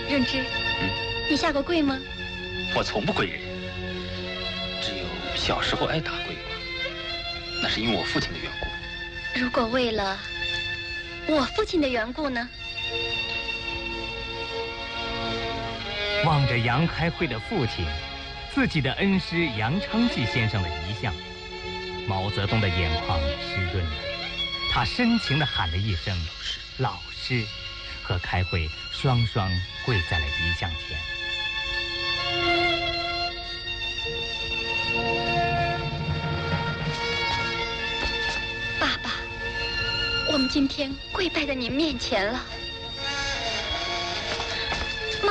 润之，你下过跪吗？ 我从不跪人，只有小时候挨打跪过，那是因为我父亲的缘故。 如果为了我父亲的缘故呢？ 望着杨开慧的父亲，自己的恩师杨昌济先生的遗像，毛泽东的眼眶湿润了，他深情地喊了一声“老师”，和开慧双双跪在了遗像前。 爸爸，我们今天跪拜在您面前了。妈，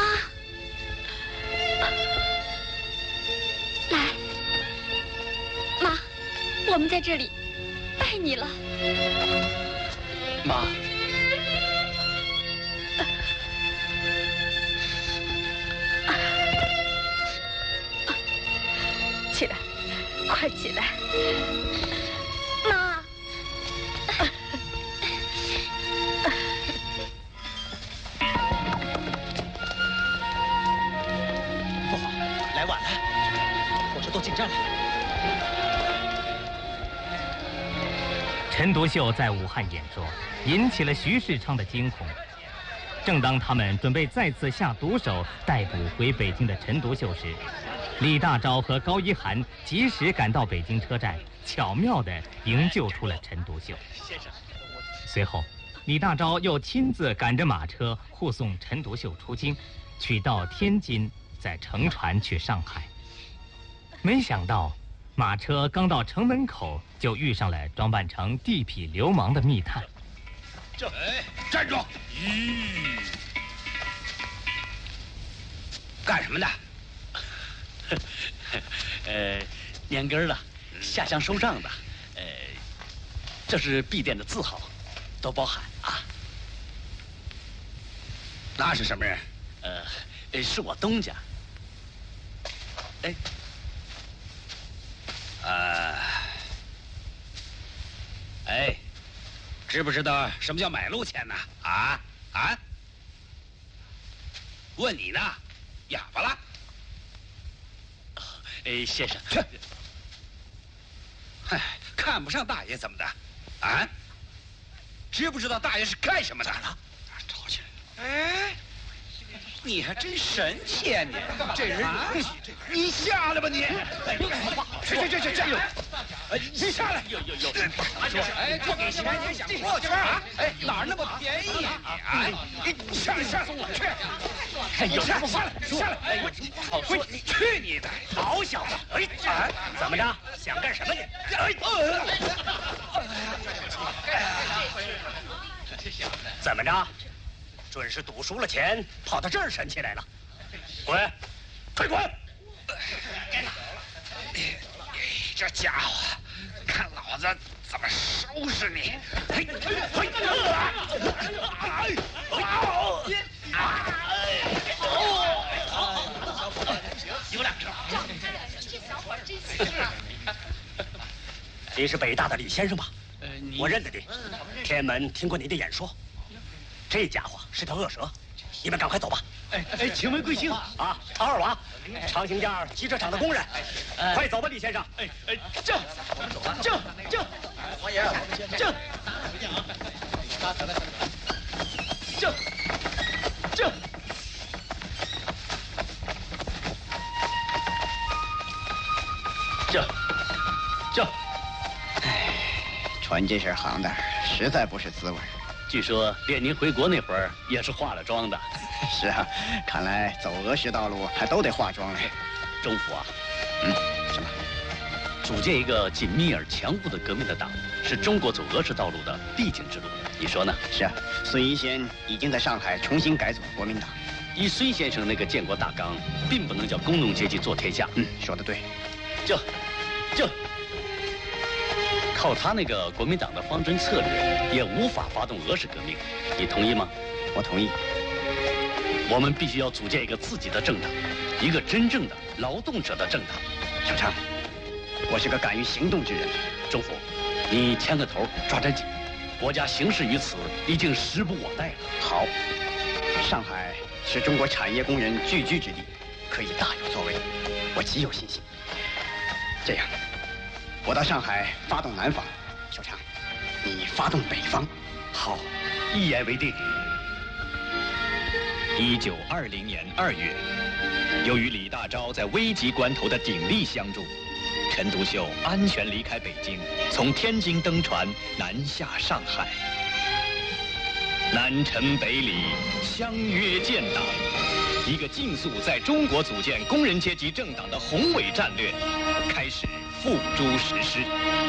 来，妈，我们在这里拜你了。 妈， 起来，快起来，妈。 不好，来晚了，火车都进站了。 陈独秀在武汉演说，引起了徐世昌的惊恐。正当他们准备再次下毒手逮捕回北京的陈独秀时，李大钊和高一涵及时赶到北京车站，巧妙地营救出了陈独秀。随后，李大钊又亲自赶着马车护送陈独秀出京，取到天津，再乘船去上海。没想到，马车刚到城门口，就遇上了装扮成地痞流氓的密探。 站住！干什么的？ 年根了，下乡收账的。这是敝店的字号，都包涵啊。 那是什么人？ 是我东家。 知不知道什么叫买路钱呢？啊？问你呢，哑巴了？ 先生， 去！嗨，看不上大爷怎么的？啊？知不知道大爷是干什么的？吵起来了！哎，你还真神气啊你！这人惹起这个，你下来吧你！有什么话好说？去！你下来！有！哎，这给钱你想过去啊？哎，哪儿那么便宜啊？你下来！去！ 有什么话下来！哎，好说，你去你的！ 好小子！怎么着？想干什么你？怎么着？准是赌输了钱，跑到这儿神气来了。滚！快滚！ 这家伙，看老子怎么收拾你！ 有两只。你是北大的李先生吧？我认得你，天安门听过你的演说。这家伙是条恶蛇，你们赶快走吧。 请问贵姓？ 啊，唐二娃，长兴家机车厂的工人。快走吧，李先生。 这，我们走吧。这， 王爷， 这， 船这身行当实在不是滋味。 据说列宁回国那会儿也是化了妆的。 是啊，看来走俄式道路还都得化妆嘞。 中府啊， 什么？ 组建一个紧密而强固的革命的党，是中国走俄式道路的必经之路。你说呢？ 是啊，孙一仙已经在上海重新改组国民党。 以孙先生那个建国大纲，并不能叫工农阶级做天下。 说得对。 这，靠他那个国民党的方针策略，也无法发动俄式革命。你同意吗？ 我同意。 我们必须要组建一个自己的政党，一个真正的劳动者的政党。 小常，我是个敢于行动之人。 中府，你牵个头，抓点紧。国家形势于此，已经时不我待了。 好，上海是中国产业工人聚居之地，可以大有作为，我极有信心。这样，我到上海发动南方，小强，你发动北方。 好，一言为定。 1920年2月，由于李大钊在危急关头的鼎力相助，陈独秀安全离开北京，从天津登船南下上海。南陈北李，相约建党，一个竞速在中国组建工人阶级政党的宏伟战略开始付诸实施。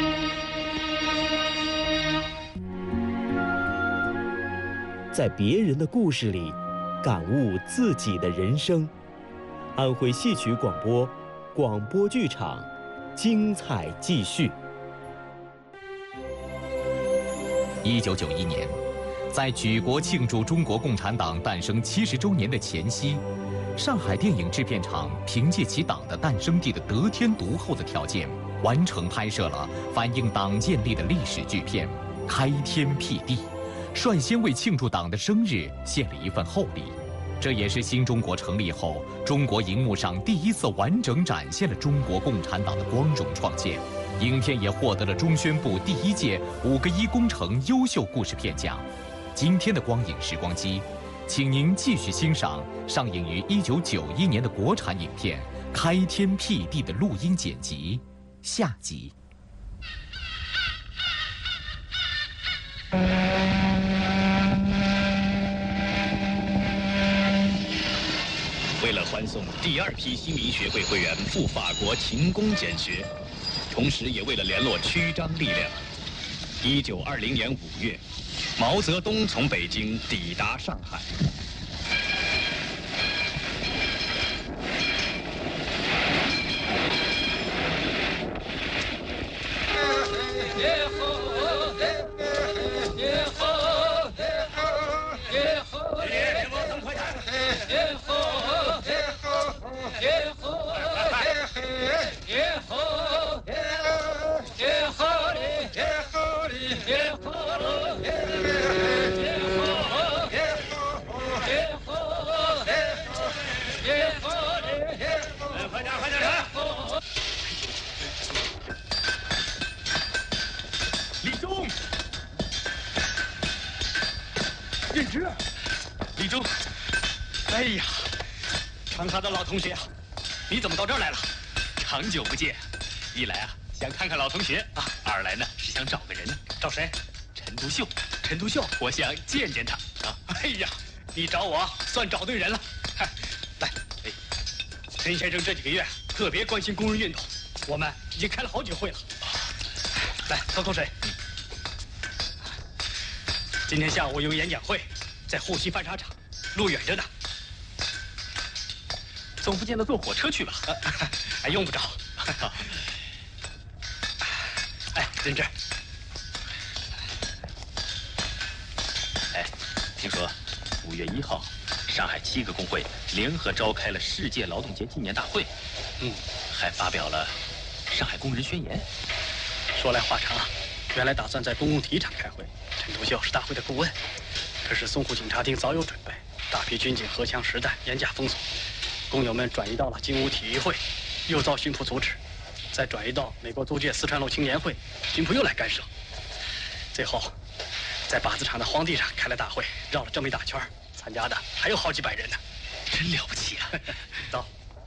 在别人的故事里，感悟自己的人生。安徽戏曲广播，广播剧场，精彩继续。 1991年，在举国庆祝中国共产党诞生70周年的前夕，上海电影制片厂凭借其党的诞生地的得天独厚的条件，完成拍摄了反映党建立的历史巨片《开天辟地》。 率先为庆祝党的生日献了一份厚礼，这也是新中国成立后中国荧幕上第一次完整展现了中国共产党的光荣创建。影片也获得了中宣部第1届5个1工程优秀故事片奖。今天的光影时光机，请您继续欣赏上映于1991年的国产影片《开天辟地》的录音剪辑，下集。 为了欢送第2批新民学会会员赴法国勤工俭学，同时也为了联络曲张力量，1920年5月，毛泽东从北京抵达上海。 李忠，任之，李忠，哎呀，长沙的老同学啊，你怎么到这儿来了？ 长久不见，一来啊想看看老同学啊，二来呢是想找个人， 找谁？ 陈独秀。 陈独秀， 我想见见他啊。 哎呀，你找我算找对人了。来，哎，陈先生这几个月特别关心工人运动，我们已经开了好几回了。来，喝口水。今天下午有演讲会，在沪西翻砂厂，路远着呢。 总不见得坐火车去吧？ 还用不着。哎，任志。 哎，听说5月1号，上海7个工会联合召开了世界劳动节纪念大会，还发表了上海工人宣言。 说来话长啊，原来打算在公共体育场开会，陈独秀是大会的顾问，可是淞沪警察厅早有准备，大批军警荷枪实弹，严加封锁。工友们转移到了金屋体育会，又遭巡捕阻止，再转移到美国租界四川路青年会，巡捕又来干涉。最后，在靶子厂的荒地上开了大会，绕了这么一大圈，参加的还有好几百人呢， 真了不起啊！ 走。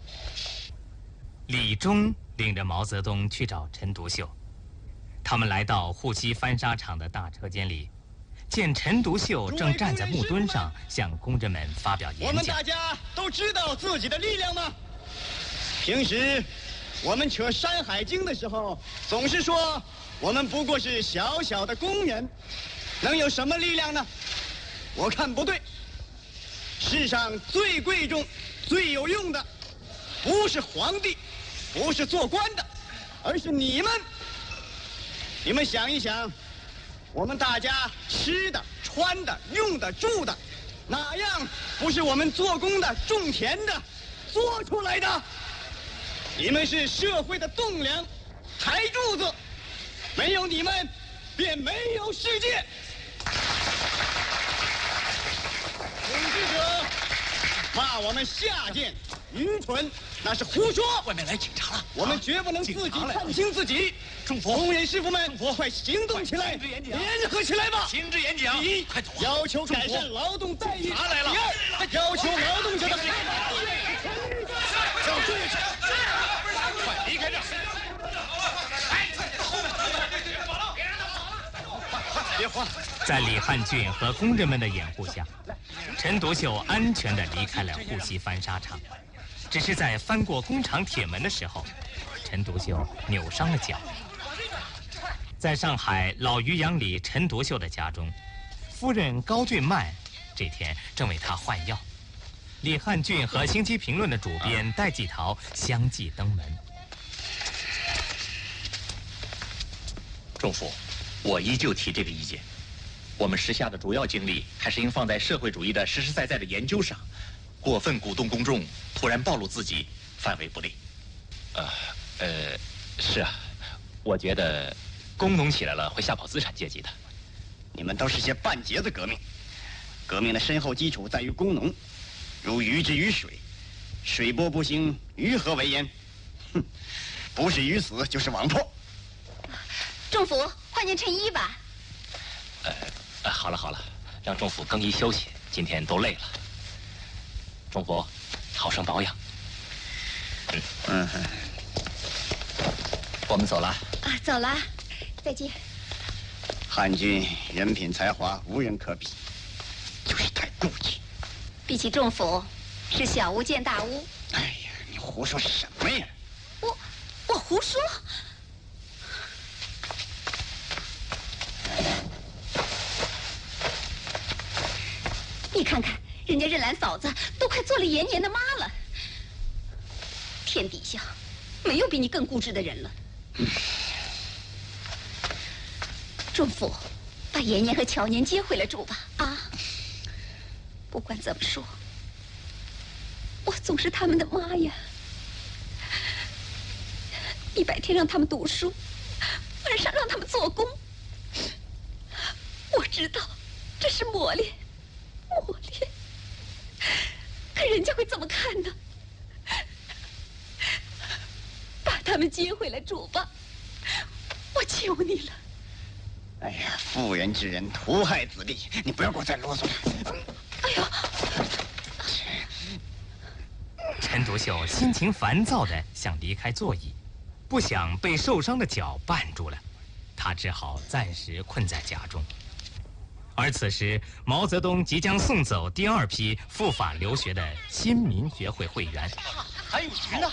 李忠领着毛泽东去找陈独秀，他们来到沪西翻砂厂的大车间里，见陈独秀正站在木墩上向工人们发表演讲。 我们大家都知道自己的力量吗？平时我们扯《山海经》的时候，总是说我们不过是小小的工人，能有什么力量呢？我看不对。世上最贵重、最有用的，不是皇帝，不是做官的，而是你们。你们想一想，我们大家吃的、穿的、用的、住的，哪样不是我们做工的、种田的做出来的？你们是社会的栋梁、台柱子，没有你们，便没有世界。统治者骂我们下贱、愚蠢，那是胡说。 外面来警察了， 我们绝不能自己看清自己。工人师傅们，快行动起来，联合起来吧！ 行之演讲。 第一， 快走！ 要求改善劳动待遇； 查来了。 第二，要求劳动者的合法地位。 快离开这儿！ 别慌！ 在李汉俊和工人们的掩护下，陈独秀安全地离开了沪西翻砂厂。只是在翻过工厂铁门的时候，陈独秀扭伤了脚。在上海老渔阳里陈独秀的家中，夫人高俊曼这天正为他换药。李汉俊和《星期评论》的主编戴季陶相继登门。 仲甫，我依旧提这个意见。我们时下的主要精力还是应放在社会主义的实实在在的研究上，过分鼓动公众，突然暴露自己，范围不利。是啊，我觉得工农起来了会吓跑资产阶级的。 你们都是些半截子革命，革命的深厚基础在于工农，如鱼之于水，水波不兴，鱼何为焉？哼，不是鱼死就是网破。 仲甫，换件衬衣吧。 好了，让仲甫更衣休息，今天都累了。仲甫，好生保养。我们走了。 啊，走了，再见。 汉俊人品才华无人可比，就是太顾忌。 比起仲甫，是小巫见大巫。 哎呀，你胡说什么呀？ 我胡说。你看看，人家任兰嫂子都快做了延年的妈了，天底下没有比你更固执的人了。仲甫，把延年和乔年接回来住吧。啊，不管怎么说，我总是他们的妈呀。你白天让他们读书，晚上让他们做工，我知道这是磨练。可人家会怎么看呢？把他们接回来住吧，我求你了。 哎呀，妇人之仁，图害子弟，你不要给我再啰嗦了。 哎呦！ 陈独秀心情烦躁地想离开座椅，不想被受伤的脚绊住了，他只好暂时困在家中。而此时，毛泽东即将送走第二批赴法留学的新民学会会员。 还有谁呢？